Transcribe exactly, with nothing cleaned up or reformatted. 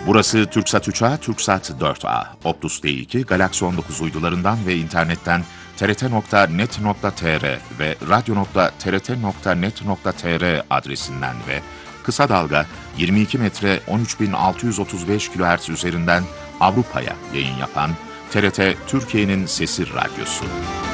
Burası Türksat üç A, Türksat dört A, Optus D iki, Galaxy on dokuz uydularından ve internetten t r t nokta net nokta t r ve radyo nokta t r t nokta net nokta t r adresinden ve kısa dalga yirmi iki metre on üç bin altı yüz otuz beş kilohertz üzerinden Avrupa'ya yayın yapan T R T Türkiye'nin Sesi Radyosu.